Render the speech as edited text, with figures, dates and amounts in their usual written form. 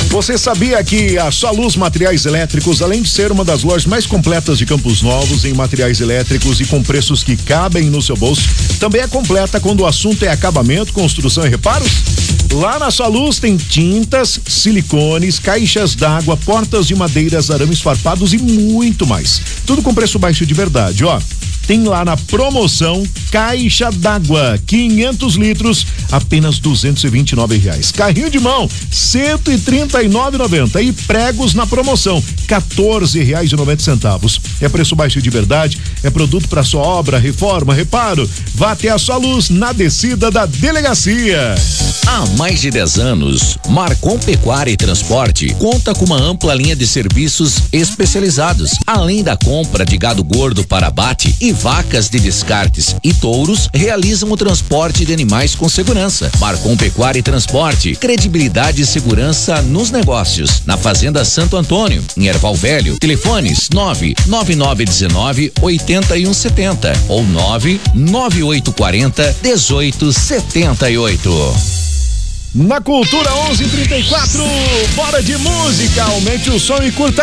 Você sabia que a Soluz Materiais Elétricos, além de ser uma das lojas mais completas de Campos Novos em materiais elétricos e com preços que cabem no seu bolso, também é completa quando o assunto é acabamento, construção e reparos? Lá na Soluz tem tintas, silicones, caixas d'água, portas de madeiras, arames farpados e muito mais. Tudo com preço baixo de verdade, ó. Tem lá na promoção caixa d'água, 500 litros, apenas R$229. Carrinho de mão, R$139,90. E pregos na promoção, R$14,90. É preço baixo de verdade, é produto para sua obra, reforma, reparo. Vá até a Soluz na descida da delegacia. Há mais de 10 anos, Marcon Pecuária e Transporte conta com uma ampla linha de serviços especializados, além da compra de gado gordo para abate e vacas de descartes e touros, realizam o transporte de animais com segurança. Marcon Pecuária e Transporte, credibilidade e segurança nos negócios. Na Fazenda Santo Antônio, em Erval Velho, telefones 99919-8170 ou 99840-1878. Na Cultura 1134, bora de música, aumente o som e curta